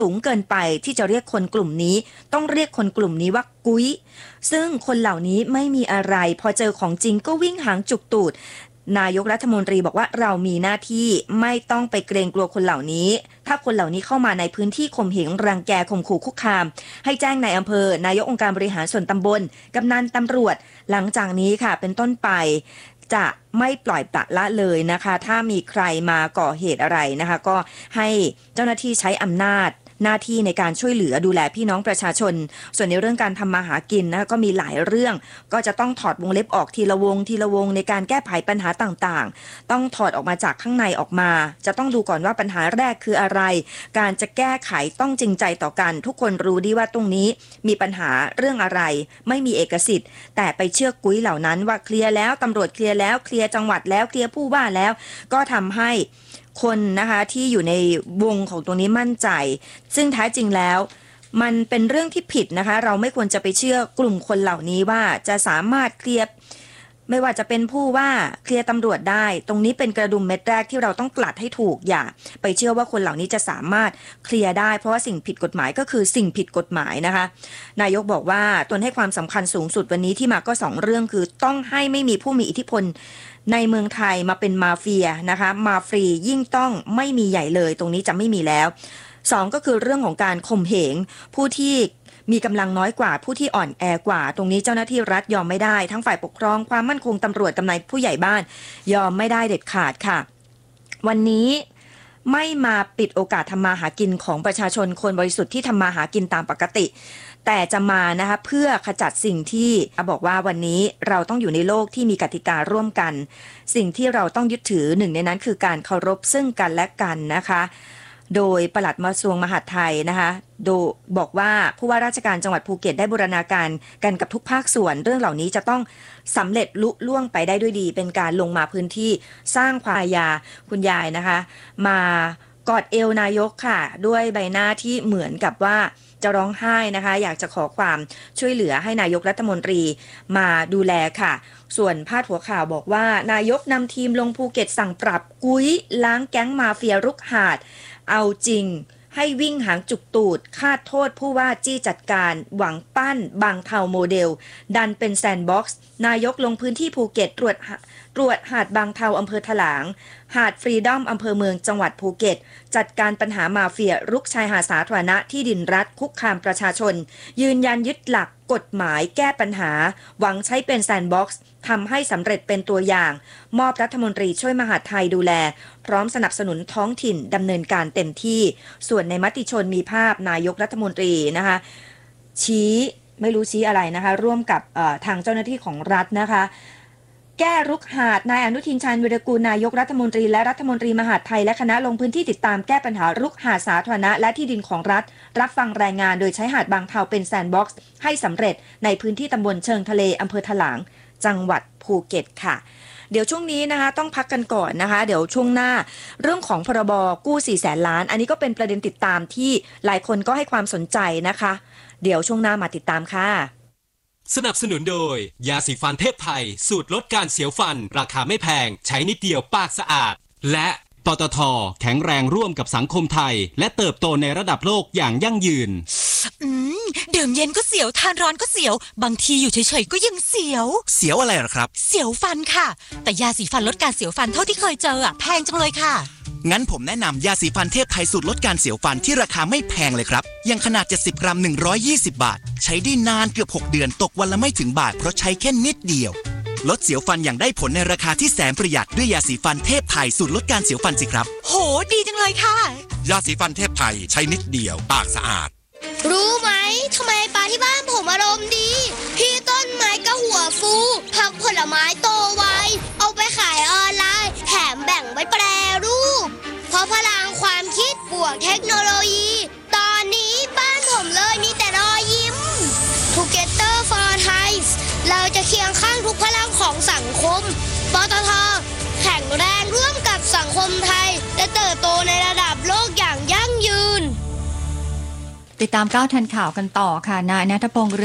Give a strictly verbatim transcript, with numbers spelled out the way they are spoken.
สูงเกินไปที่จะเรียกคนกลุ่มนี้ต้องเรียกคนกลุ่มนี้ว่ากุ้ยซึ่งคนเหล่านี้ไม่มีอะไรพอเจอของจริงก็วิ่งหางจุกตูดนายกรัฐมนตรีบอกว่าเรามีหน้าที่ไม่ต้องไปเกรงกลัวคนเหล่านี้ถ้าคนเหล่านี้เข้ามาในพื้นที่ข่มเหงรังแกข่มขู่คุกคามให้แจ้งนายอำเภอนายกองค์การบริหารส่วนตำบลกำนันตำรวจหลังจากนี้ค่ะเป็นต้นไปจะไม่ปล่อยปละละเลยนะคะถ้ามีใครมาก่อเหตุอะไรนะคะก็ให้เจ้าหน้าที่ใช้อำนาจหน้าที่ในการช่วยเหลือดูแลพี่น้องประชาชนส่วนในเรื่องการทำมาหากินนะคะก็มีหลายเรื่องก็จะต้องถอดวงเล็บออกทีละวงทีละวงในการแก้ไขปัญหาต่างๆต้องถอดออกมาจากข้างในออกมาจะต้องดูก่อนว่าปัญหาแรกคืออะไรการจะแก้ไขต้องจริงใจต่อกันทุกคนรู้ดีว่าตรงนี้มีปัญหาเรื่องอะไรไม่มีเอกสิทธิ์แต่ไปเชื่อกุ้ยเหล่านั้นว่าเคลียร์แล้วตำรวจเคลียร์แล้วเคลียร์จังหวัดแล้วเคลียร์ผู้ว่าแล้วก็ทำให้คนนะคะที่อยู่ในวงของตรงนี้มั่นใจซึ่งแท้จริงแล้วมันเป็นเรื่องที่ผิดนะคะเราไม่ควรจะไปเชื่อกลุ่มคนเหล่านี้ว่าจะสามารถเคลียร์ไม่ว่าจะเป็นผู้ว่าเคลียร์ตำรวจได้ตรงนี้เป็นกระดุมเม็ดแรกที่เราต้องกลัดให้ถูกอย่าไปเชื่อว่าคนเหล่านี้จะสามารถเคลียร์ได้เพราะว่าสิ่งผิดกฎหมายก็คือสิ่งผิดกฎหมายนะคะนายกบอกว่าตนให้ความสำคัญสูงสุดวันนี้ที่มาก็สองเรื่องคือต้องให้ไม่มีผู้มีอิทธิพลในเมืองไทยมาเป็นมาเฟียนะคะมาฟรียิ่งต้องไม่มีใหญ่เลยตรงนี้จะไม่มีแล้วสองก็คือเรื่องของการข่มเหงผู้ที่มีกำลังน้อยกว่าผู้ที่อ่อนแอกว่าตรงนี้เจ้าหน้าที่รัฐยอมไม่ได้ทั้งฝ่ายปกครองความมั่นคงตำรวจกำนันผู้ใหญ่บ้านยอมไม่ได้เด็ดขาดค่ะวันนี้ไม่มาปิดโอกาสทำมาหากินของประชาชนคนบริสุทธิ์ที่ทำมาหากินตามปกติแต่จะมานะคะเพื่อขจัดสิ่งที่บอกว่าวันนี้เราต้องอยู่ในโลกที่มีกติการ่วมกันสิ่งที่เราต้องยึดถือหนึ่งในนั้นคือการเคารพซึ่งกันและกันนะคะโดยปลัดกระทรวงมหาดไทยนะคะโดยบอกว่าผู้ว่าราชการจังหวัดภูเก็ตได้บูรณาการกันกับทุกภาคส่วนเรื่องเหล่านี้จะต้องสำเร็จลุล่วงไปได้ด้วยดีเป็นการลงมาพื้นที่สร้างความอาญาคุณยายนะคะมากอดเอวนายกค่ะด้วยใบหน้าที่เหมือนกับว่าจะร้องไห้นะคะอยากจะขอความช่วยเหลือให้นายกรัฐมนตรีมาดูแลค่ะส่วนพาดหัวข่าวบอกว่านายกนำทีมลงภูเก็ตสั่งปรับกุ้ยล้างแก๊งมาเฟียรุกหาดเอาจริงให้วิ่งหางจุกตูดคาดโทษผู้ว่าจี้จัดการหวังปั้นบางเทาโมเดลดันเป็นแซนด์บ็อกซ์นายกลงพื้นที่ภูเก็ตตรวจตรวจหาดบางเทาอำเภอถลางหาดฟรีดอมอำเภอเมืองจังหวัดภูเก็ตจัดการปัญหามาเฟียรุกชายหาดสาธารณะที่ดินรัฐคุกคามประชาชนยืนยันยึดหลักกฎหมายแก้ปัญหาหวังใช้เป็นแซนด์บ็อกซ์ทำให้สำเร็จเป็นตัวอย่างมอบรัฐมนตรีช่วยมหาดไทยดูแลพร้อมสนับสนุนท้องถิ่นดำเนินการเต็มที่ส่วนในมติชนมีภาพนายกรัฐมนตรีนะคะชี้ไม่รู้ชี้อะไรนะคะร่วมกับทางเจ้าหน้าที่ของรัฐนะคะแก้รุกหาดนายอนุทินชาญวิรากูลนายกรัฐมนตรีและรัฐมนตรีมหาดไทยและคณะลงพื้นที่ติดตามแก้ปัญหารุกหาดสาธารณะและที่ดินของรัฐรับฟังรายงานโดยใช้หาดบางเทาเป็นแซนด์บ็อกซ์ให้สำเร็จในพื้นที่ตำบลเชิงทะเลอำเภอถลางจังหวัดภูเก็ตค่ะเดี๋ยวช่วงนี้นะคะต้องพักกันก่อนนะคะเดี๋ยวช่วงหน้าเรื่องของพรบกู้สี่แสนล้านอันนี้ก็เป็นประเด็นติดตามที่หลายคนก็ให้ความสนใจนะคะเดี๋ยวช่วงหน้ามาติดตามค่ะสนับสนุนโดยยาสีฟันเทพไทยสูตรลดการเสียวฟันราคาไม่แพงใช้นิดเดียวปากสะอาดและปตท.แข็งแรงร่วมกับสังคมไทยและเติบโตในระดับโลกอย่างยั่งยืนอืมดื่มเย็นก็เสียวทานร้อนก็เสียวบางทีอยู่เฉยๆก็ยังเสียวเสียวอะไรหรอครับเสียวฟันค่ะแต่ยาสีฟันลดการเสียวฟันเท่าที่เคยเจออ่ะแพงจังเลยค่ะงั้นผมแนะนำยาสีฟันเทพไทยสูตรลดการเสียวฟันที่ราคาไม่แพงเลยครับยังขนาดเจ็ดสิบกรัมหนึ่งร้อยยี่สิบบาทใช้ได้นานเกือบหกเดือนตกวันละไม่ถึงบาทเพราะใช้แค่นิดเดียวลดเสียวฟันอย่างได้ผลในราคาที่แสนประหยัดด้วยยาสีฟันเทพไทยสูตรลดการเสียวฟันสิครับโหดีจังเลยค่ะยาสีฟันเทพไทยใช้นิดเดียวปากสะอาดรู้ไหมทำไมปลาที่บ้านผมอารมณ์ดีพี่ต้นไม้ก็หัวฟูผักผลไม้โตไวเอาไปขายออนไลน์แถมแบ่งไว้แปรรูปเพราะพลังความคิดบวกเทคโนโลยีตอนนี้บ้านผมเลยมีแต่รอยยิ้ม Together for Thai เราจะเคียงข้างทุกพลังของสังคมปตท.แข็งแรงร่วมกับสังคมไทยและเติบโตในระดับโลกอย่างยั่งยืนติดตามก้าวทันข่าวกันต่อค่ะนายณัฐพงศ์